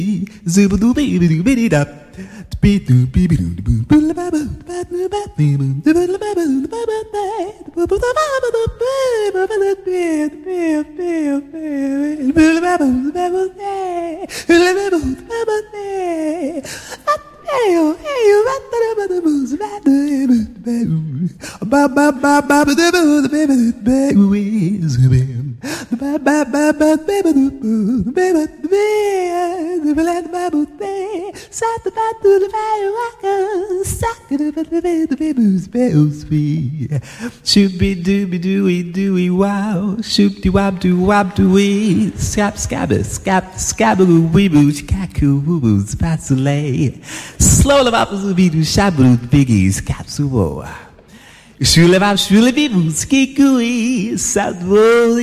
Shooby dooby dooey dooey wow, shoop de wab doo wab dooey, scab scabba scab scabbaloo weeboo chikaku woo woo spatulay, slow the boppas be do shaboo biggies capsuo. Shule bab shule bee boo skikooey, sad